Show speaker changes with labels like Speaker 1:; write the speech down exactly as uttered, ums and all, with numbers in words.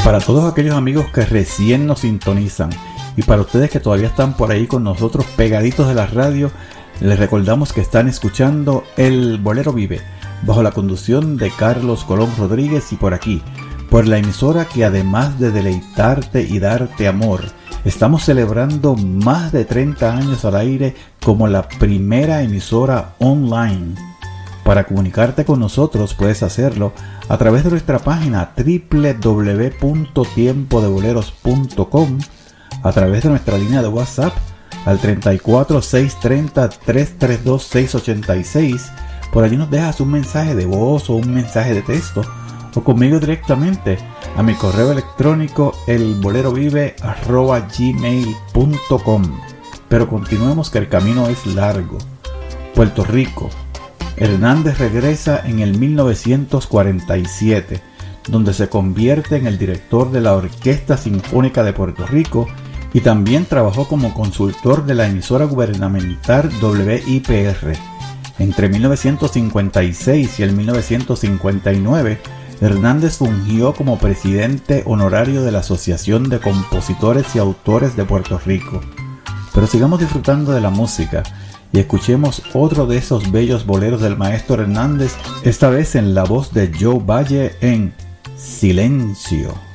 Speaker 1: Para todos aquellos amigos que recién nos sintonizan y para ustedes que todavía están por ahí con nosotros pegaditos de la radio, les recordamos que están escuchando El Bolero Vive, bajo la conducción de Carlos Colón Rodríguez y por aquí, por la emisora que además de deleitarte y darte amor, estamos celebrando más de treinta años al aire como la primera emisora online. Para comunicarte con nosotros puedes hacerlo a través de nuestra página doble u doble u doble u punto tiempo de boleros punto com, a través de nuestra línea de WhatsApp al treinta y cuatro, seiscientos treinta, trescientos treinta y dos, seiscientos ochenta y seis. Por allí nos dejas un mensaje de voz o un mensaje de texto, o conmigo directamente a mi correo electrónico elbolerovive arroba gmail punto com. Pero continuemos que el camino es largo. Puerto Rico. Hernández regresa en el mil novecientos cuarenta y siete, donde se convierte en el director de la Orquesta Sinfónica de Puerto Rico y también trabajó como consultor de la emisora gubernamental W I P R. Entre mil novecientos cincuenta y seis y el mil novecientos cincuenta y nueve, Hernández fungió como presidente honorario de la Asociación de Compositores y Autores de Puerto Rico. Pero sigamos disfrutando de la música y escuchemos otro de esos bellos boleros del maestro Hernández, esta vez en la voz de Joe Valle en Silencio.